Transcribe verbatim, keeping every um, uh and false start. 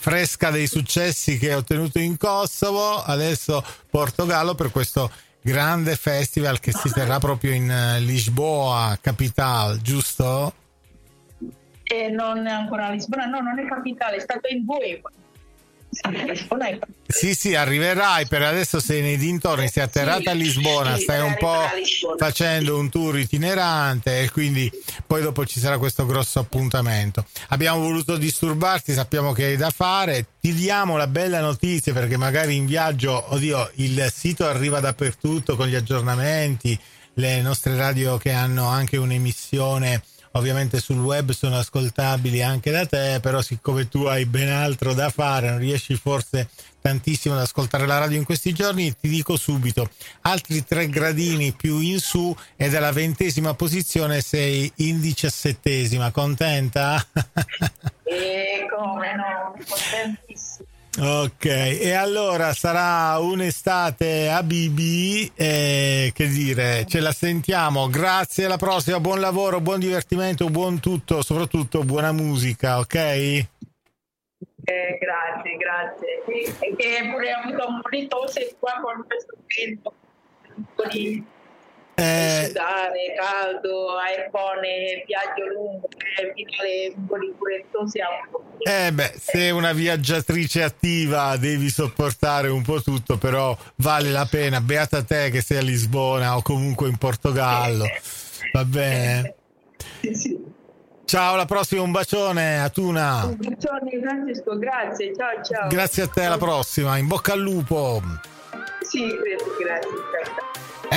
fresca dei successi che ha ottenuto in Kosovo, adesso Portogallo per questo grande festival che si terrà proprio in Lisboa, capitale, giusto? E non è ancora a Lisbona, no, non è capitale, è stato in Boevo. Sì, sì, arriverai, per adesso sei nei dintorni, sei atterrata a Lisbona, stai un po' facendo un tour itinerante e quindi poi dopo ci sarà questo grosso appuntamento. Abbiamo voluto disturbarti, sappiamo che hai da fare, ti diamo la bella notizia perché magari in viaggio, oddio, il sito arriva dappertutto con gli aggiornamenti, le nostre radio che hanno anche un'emissione ovviamente sul web sono ascoltabili anche da te, però siccome tu hai ben altro da fare, non riesci forse tantissimo ad ascoltare la radio in questi giorni, ti dico subito, altri tre gradini più in su e dalla ventesima posizione sei in diciassettesima, contenta? E come no, contentissimo. Ok, e allora sarà un'estate a Bibi, eh, che dire, ce la sentiamo, grazie, alla prossima, buon lavoro, buon divertimento, buon tutto, soprattutto buona musica, ok? Eh, grazie, grazie. E che pure ho avuto un po' di tosse qua con questo vento, un po' di eh, sudare, caldo, iPhone, viaggio lungo, eh, finale un po' di puretto siamo. Eh beh, sei una viaggiatrice attiva, devi sopportare un po' tutto, però vale la pena, beata te che sei a Lisbona o comunque in Portogallo, va bene? Sì. Ciao, alla prossima, un bacione a Tuna. Un bacione Francesco, grazie, ciao ciao. Grazie a te, alla prossima, in bocca al lupo. Sì, grazie, grazie.